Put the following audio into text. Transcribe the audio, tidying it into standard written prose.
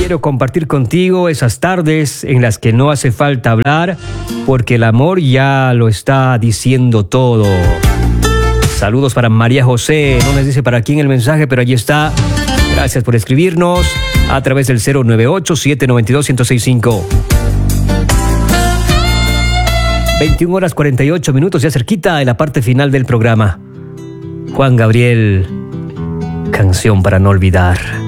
Quiero compartir contigo esas tardes en las que no hace falta hablar, porque el amor ya lo está diciendo todo. Saludos para María José, no nos dice para quién el mensaje, pero allí está. Gracias por escribirnos a través del 098-792-1065. 21 horas 48 minutos, ya cerquita de la parte final del programa. Juan Gabriel, canción para no olvidar.